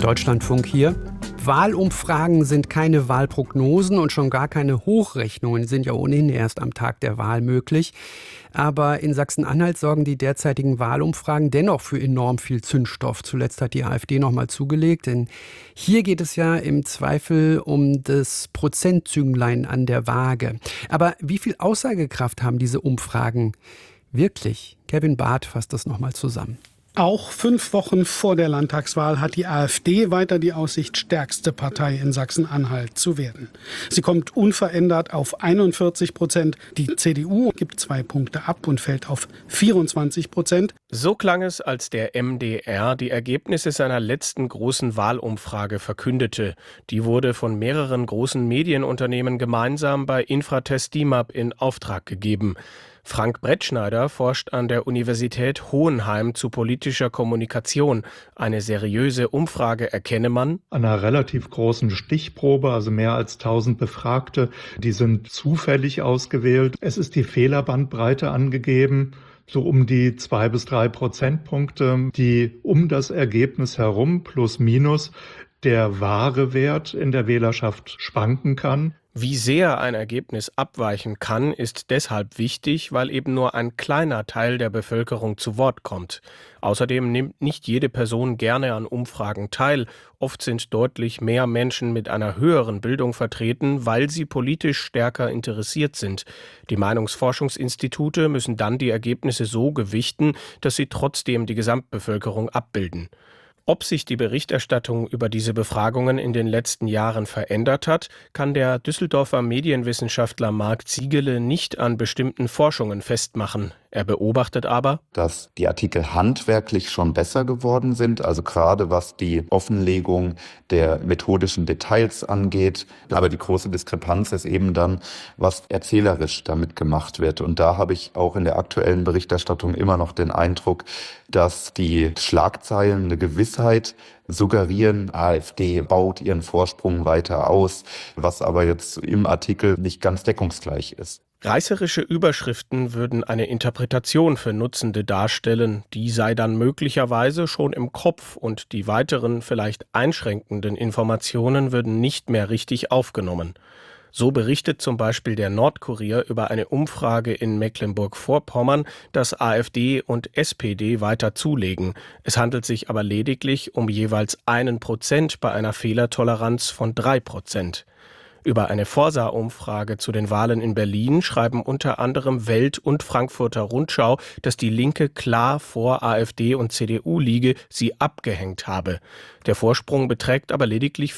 Deutschlandfunk hier. Wahlumfragen sind keine Wahlprognosen und schon gar keine Hochrechnungen, sind ja ohnehin erst am Tag der Wahl möglich. Aber in Sachsen-Anhalt sorgen die derzeitigen Wahlumfragen dennoch für enorm viel Zündstoff. Zuletzt hat die AfD noch mal zugelegt, denn hier geht es ja im Zweifel um das Prozentzünglein an der Waage. Aber wie viel Aussagekraft haben diese Umfragen wirklich? Kevin Barth fasst das noch mal zusammen. Auch 5 Wochen vor der Landtagswahl hat die AfD weiter die Aussicht, stärkste Partei in Sachsen-Anhalt zu werden. Sie kommt unverändert auf 41%. Die CDU gibt 2 Punkte ab und fällt auf 24%. So klang es, als der MDR die Ergebnisse seiner letzten großen Wahlumfrage verkündete. Die wurde von mehreren großen Medienunternehmen gemeinsam bei Infratest DIMAP in Auftrag gegeben. Frank Brettschneider forscht an der Universität Hohenheim zu politischer Kommunikation. Eine seriöse Umfrage erkenne man an einer relativ großen Stichprobe, also mehr als 1000 Befragte, die sind zufällig ausgewählt. Es ist die Fehlerbandbreite angegeben, so um die 2 bis 3 Prozentpunkte, die um das Ergebnis herum plus minus der wahre Wert in der Wählerschaft schwanken kann. Wie sehr ein Ergebnis abweichen kann, ist deshalb wichtig, weil eben nur ein kleiner Teil der Bevölkerung zu Wort kommt. Außerdem nimmt nicht jede Person gerne an Umfragen teil. Oft sind deutlich mehr Menschen mit einer höheren Bildung vertreten, weil sie politisch stärker interessiert sind. Die Meinungsforschungsinstitute müssen dann die Ergebnisse so gewichten, dass sie trotzdem die Gesamtbevölkerung abbilden. Ob sich die Berichterstattung über diese Befragungen in den letzten Jahren verändert hat, kann der Düsseldorfer Medienwissenschaftler Marc Ziegele nicht an bestimmten Forschungen festmachen. Er beobachtet aber, dass die Artikel handwerklich schon besser geworden sind, also gerade was die Offenlegung der methodischen Details angeht. Aber die große Diskrepanz ist eben dann, was erzählerisch damit gemacht wird. Und da habe ich auch in der aktuellen Berichterstattung immer noch den Eindruck, dass die Schlagzeilen eine Gewissheit suggerieren, AfD baut ihren Vorsprung weiter aus, was aber jetzt im Artikel nicht ganz deckungsgleich ist. Reißerische Überschriften würden eine Interpretation für Nutzende darstellen, die sei dann möglicherweise schon im Kopf und die weiteren, vielleicht einschränkenden Informationen würden nicht mehr richtig aufgenommen. So berichtet zum Beispiel der Nordkurier über eine Umfrage in Mecklenburg-Vorpommern, dass AfD und SPD weiter zulegen. Es handelt sich aber lediglich um jeweils 1% bei einer Fehlertoleranz von 3%. Über eine Forsa-Umfrage zu den Wahlen in Berlin schreiben unter anderem Welt und Frankfurter Rundschau, dass die Linke klar vor AfD und CDU liege, sie abgehängt habe. Der Vorsprung beträgt aber lediglich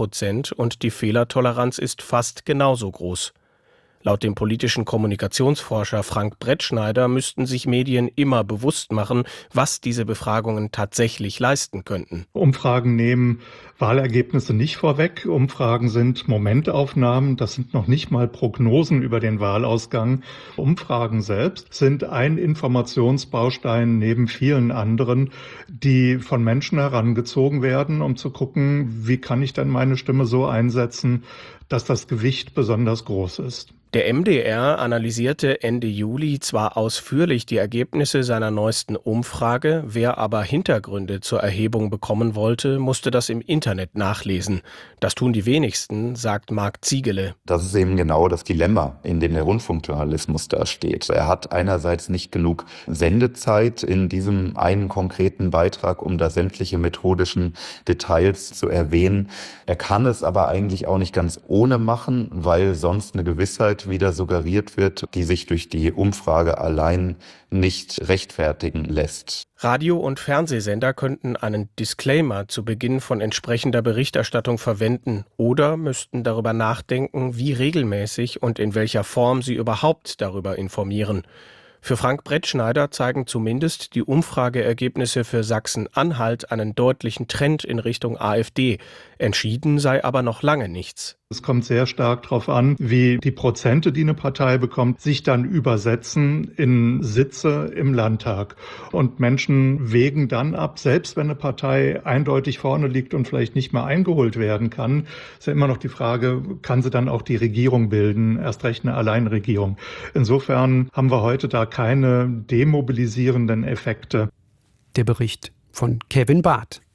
4% und die Fehlertoleranz ist fast genauso groß. Laut dem politischen Kommunikationsforscher Frank Brettschneider müssten sich Medien immer bewusst machen, was diese Befragungen tatsächlich leisten könnten. Umfragen nehmen Wahlergebnisse nicht vorweg. Umfragen sind Momentaufnahmen, das sind noch nicht mal Prognosen über den Wahlausgang. Umfragen selbst sind ein Informationsbaustein neben vielen anderen, die von Menschen herangezogen werden, um zu gucken, wie kann ich denn meine Stimme so einsetzen, dass das Gewicht besonders groß ist. Der MDR analysierte Ende Juli zwar ausführlich die Ergebnisse seiner neuesten Umfrage, wer aber Hintergründe zur Erhebung bekommen wollte, musste das im Internet nachlesen. Das tun die wenigsten, sagt Marc Ziegele. Das ist eben genau das Dilemma, in dem der Rundfunkjournalismus da steht. Er hat einerseits nicht genug Sendezeit in diesem einen konkreten Beitrag, um da sämtliche methodischen Details zu erwähnen. Er kann es aber eigentlich auch nicht ganz ohne machen, weil sonst eine Gewissheit wieder suggeriert wird, die sich durch die Umfrage allein nicht rechtfertigen lässt. Radio- und Fernsehsender könnten einen Disclaimer zu Beginn von entsprechender Berichterstattung verwenden oder müssten darüber nachdenken, wie regelmäßig und in welcher Form sie überhaupt darüber informieren. Für Frank Brettschneider zeigen zumindest die Umfrageergebnisse für Sachsen-Anhalt einen deutlichen Trend in Richtung AfD. Entschieden sei aber noch lange nichts. Es kommt sehr stark darauf an, wie die Prozente, die eine Partei bekommt, sich dann übersetzen in Sitze im Landtag. Und Menschen wägen dann ab, selbst wenn eine Partei eindeutig vorne liegt und vielleicht nicht mehr eingeholt werden kann, ist ja immer noch die Frage, kann sie dann auch die Regierung bilden, erst recht eine Alleinregierung. Insofern haben wir heute da keine demobilisierenden Effekte. Der Bericht von Kevin Barth.